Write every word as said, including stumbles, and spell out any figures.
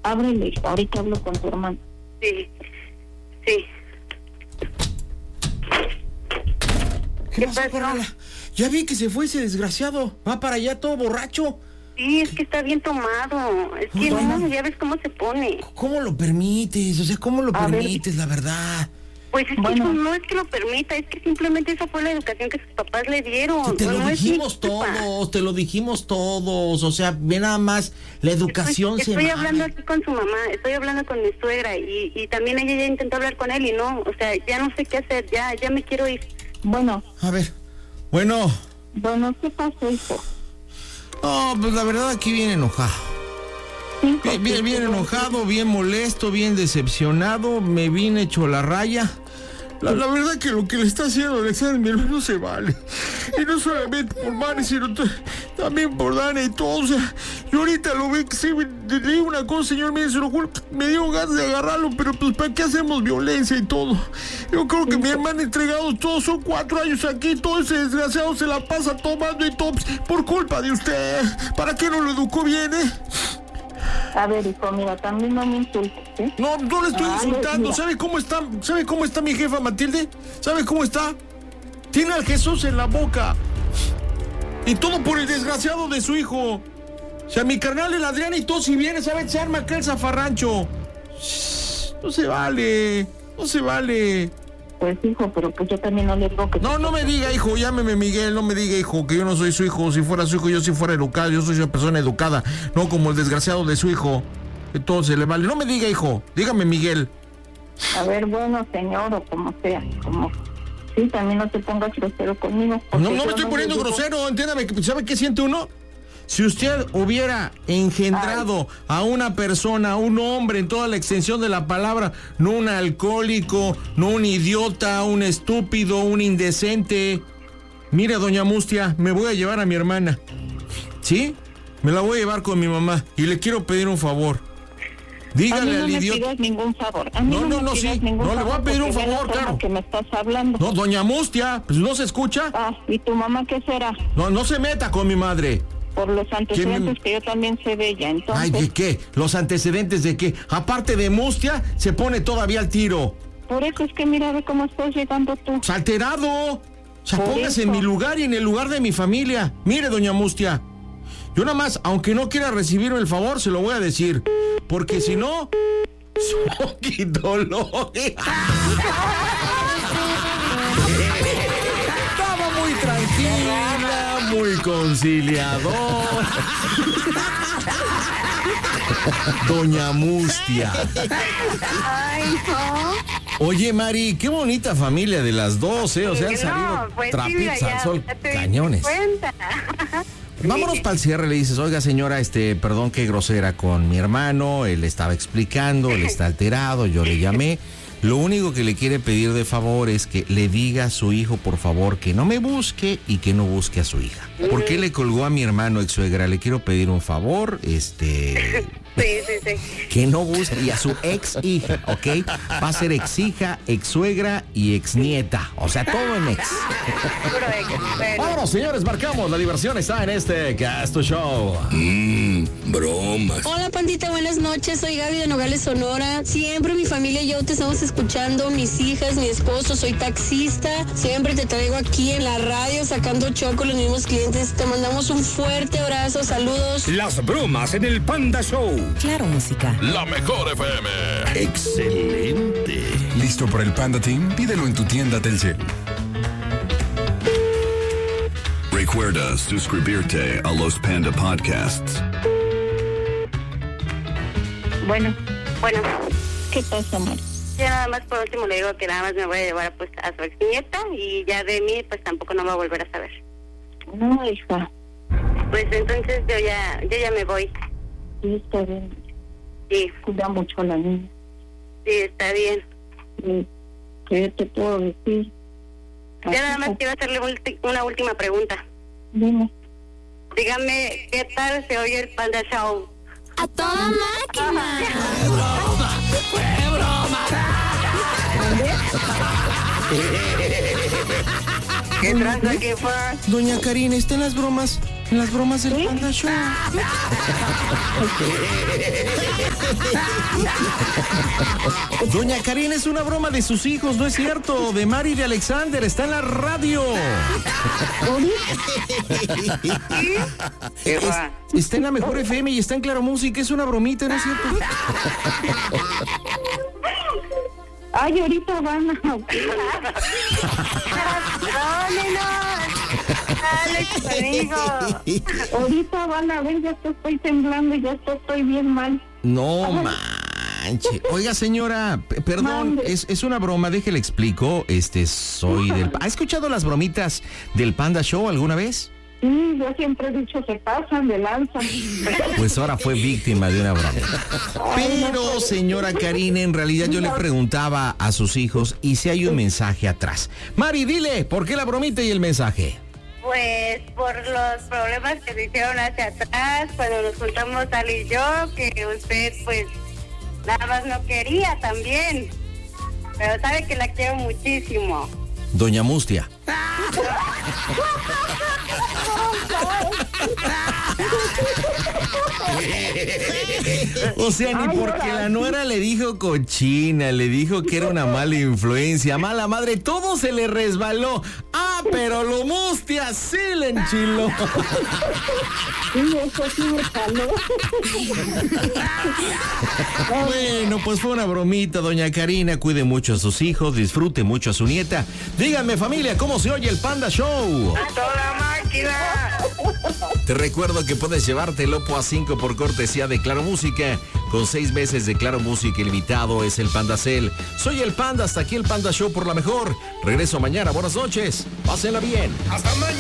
ábrele, ahorita hablo con tu hermano. Sí, sí. ¿Qué, ¿Qué pasa, Carola? Ya vi que se fue ese desgraciado. Va para allá todo borracho. Sí, es que está bien tomado. Es que no, no, ya ves cómo se pone. ¿Cómo lo permites? O sea, ¿cómo lo A permites, ver. la verdad? Pues es bueno. que no es que lo permita, es que simplemente esa fue la educación que sus papás le dieron. Te, te no, lo no dijimos todos, te lo dijimos todos. O sea, ve nada más, la educación estoy, se Estoy hablando aquí con su mamá, estoy hablando con mi suegra y, y también ella ya intentó hablar con él y no, o sea, ya no sé qué hacer, ya, ya me quiero ir. Bueno. A ver, bueno. Bueno, ¿qué pasó, hijo? No, pues la verdad aquí viene enojado. Sí, bien, bien, bien enojado, bien molesto, bien decepcionado, me vine hecho la raya. La, la verdad que lo que le está haciendo Alexander, mi hermano, no se vale. Y no solamente por Manny, sino t- también por Dana y todo. O sea, yo ahorita lo veo que sí, le digo una cosa, señor, mire, se lo juro, me dio ganas de agarrarlo, pero pues ¿para qué hacemos violencia y todo? Yo creo que mi hermano entregado, todos son cuatro años aquí, todo ese desgraciado se la pasa tomando y todo, por culpa de usted. ¿Para qué no lo educó bien, eh? A ver, hijo, mira, también no me insultes, ¿eh? No, no le estoy ah, insultando. ¿Sabe cómo está? ¿Sabe cómo está mi jefa Matilde? ¿Sabe cómo está? Tiene al Jesús en la boca. Y todo por el desgraciado de su hijo. O sea, mi carnal, el Adrián y todo, si viene, ¿sabe? Se arma aquel zafarrancho. Shh, no se vale, no se vale. Pues, hijo, pero pues yo también no le digo que... No, no me diga, hijo, llámeme Miguel, no me diga, hijo, que yo no soy su hijo. Si fuera su hijo, yo sí fuera educado, yo soy una persona educada, no como el desgraciado de su hijo. Entonces le vale. No me diga, hijo, dígame Miguel. A ver, bueno, señor, o como sea, como... Sí, también no te pongas grosero conmigo. No, no me estoy no poniendo me grosero, digo... entiéndame, ¿sabe qué siente uno? Si usted hubiera engendrado Ay. a una persona, a un hombre en toda la extensión de la palabra, no un alcohólico, no un idiota, un estúpido, un indecente. Mira, doña Mustia, me voy a llevar a mi hermana. ¿Sí? Me la voy a llevar con mi mamá y le quiero pedir un favor. Dígale no al idiota. No me pidas ningún favor. A mí no, no, no, no, sí. No, le voy a pedir un favor, claro. Que me estás hablando. No, doña Mustia, pues no se escucha. Ah, ¿y tu mamá qué será? No, no se meta con mi madre. Por los antecedentes me... que yo también sé de ella, entonces... Ay, ¿de qué? ¿Los antecedentes de qué? Aparte de Mustia, se pone todavía al tiro. Por eso es que mira, ve cómo estás llegando tú. ¡Pues alterado! O sea, Por póngase eso. en mi lugar y en el lugar de mi familia. Mire, doña Mustia, yo nada más, aunque no quiera recibirme el favor, se lo voy a decir. Porque si no... ¡Soquitolo! Estaba muy tranquila, muy conciliador. Doña Mustia. Ay, no. Oye, Mari, qué bonita familia de las dos, ¿eh? O sea, han salido no, pues, trapitos sí, al sol, ya te cañones. Cuenta. Vámonos para el cierre, le dices, oiga señora, este, perdón, qué grosera con mi hermano, él estaba explicando, él está alterado, yo le llamé. Lo único que le quiere pedir de favor es que le diga a su hijo, por favor, que no me busque y que no busque a su hija. ¿Por qué le colgó a mi hermano ex suegra? Le quiero pedir un favor, este... Sí, sí, sí. Que no busque, y a su ex hija, ¿ok? Va a ser ex hija, ex suegra y ex nieta. O sea, todo en ex. Puro ex. Bueno. Vámonos, señores, marcamos. La diversión está en este Casto Show. Mmm, bromas. Hola, pandita, buenas noches. Soy Gaby de Nogales, Sonora. Siempre mi familia y yo te estamos escuchando, mis hijas, mi esposo. Soy taxista. Siempre te traigo aquí en la radio sacando choco los mismos clientes. Te mandamos un fuerte abrazo. Saludos. Las bromas en el Panda Show. Claro, música. La mejor F M. Excelente. ¿Listo para el Panda Team? Pídelo en tu tienda Telcel. Recuerda suscribirte a los Panda Podcasts. Bueno, Bueno, ¿qué pasa, Mari? ya nada más por último le digo que nada más me voy a llevar pues a su ex nieta y ya de mí pues tampoco no va a volver a saber. No, hija. Pues entonces yo ya, yo ya me voy. Sí, está bien. Sí. Cuida mucho a la niña. Sí, está bien. Sí. ¿Qué te puedo decir? Ya nada más quiero hacerle ulti- una última pregunta. Dime. Dígame, ¿qué tal se oye el Panda Show? ¡A toda máquina! ¡Fue broma! ¡Fue broma! ¿Qué traza que fue? Doña Karina, ¿está en las bromas? En las bromas del ¿Sí? Panda Show. Doña Karina, es una broma de sus hijos, ¿no es cierto? De Mari y de Alexander, está en la radio. Es, está en la Mejor F M y está en Claro Música, es una bromita, ¿no es cierto? Ay, ahorita van a... Alex, amigo. Ahorita van a ver, ya estoy temblando y ya estoy bien mal. No manche. Oiga, señora, p- perdón, es, es una broma, déjele explico. Este, soy del... ¿Ha escuchado las bromitas del Panda Show alguna vez? Sí, yo siempre he dicho, se pasan de lanza. Pues ahora fue víctima de una broma. Pero, señora Karina, en realidad yo le preguntaba a sus hijos y si hay un mensaje atrás. Mari, dile, ¿por qué la bromita y el mensaje? Pues por los problemas que se hicieron hacia atrás, cuando nos juntamos Ali y yo, que usted pues nada más no quería también. Pero sabe que la quiero muchísimo. Doña Mustia. O sea, ni porque la nuera le dijo cochina, le dijo que era una mala influencia, mala madre, todo se le resbaló. Ah, pero lo Mustia sí le enchiló. Sí, eso sí me jaló. Bueno, pues fue una bromita, doña Karina. Cuide mucho a sus hijos, disfrute mucho a su nieta. Díganme, familia, ¿cómo se oye el Panda Show? ¡A toda máquina! Te recuerdo que puedes llevarte el Oppo A cinco por cortesía de Claro Música. Con seis meses de Claro Música ilimitado es el Pandacel. Soy el Panda, hasta aquí el Panda Show por la mejor. Regreso mañana, buenas noches. Pásenla bien. Hasta mañana.